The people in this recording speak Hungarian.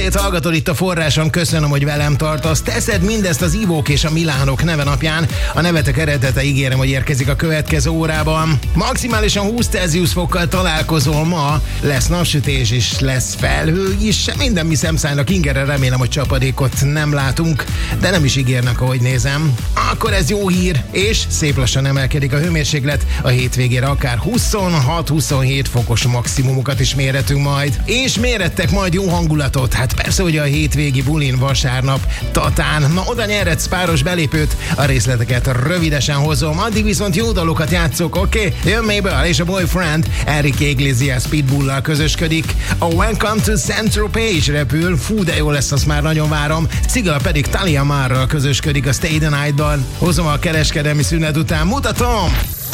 Délét hallgatod itt a Forráson, köszönöm, hogy velem tartasz. Teszed mindezt az Ivók és a Milánok neve napján. A nevetek eredete, ígérem, hogy érkezik a következő órában. Maximálisan 20 Celsius fokkal találkozol ma. Lesz napsütés is, lesz felhő is. Minden mi szemszájnak ingerre, remélem, hogy csapadékot nem látunk, de nem is ígérnek, ahogy nézem. Akkor ez jó hír, és szép lassan emelkedik a hőmérséklet. A hétvégére akár 26-27 fokos maximumokat is mérhetünk majd. És mérettek majd jó hangulatot. Hát persze, hogy a hétvégi bulin vasárnap Tatán. Na, oda nyeredsz páros belépőt, a részleteket rövidesen hozom. Addig viszont jó dalokat játszok, oké? Jön Mabel és a Boyfriend, Enrique Iglesias Pitbull-lal közösködik. A Welcome to Saint-Tropez is repül, fú, de jó lesz, azt már nagyon várom. Cigala pedig Talia Marral közösködik a Stay the Night-ban. Hozom a kereskedelmi szünet után, mutatom!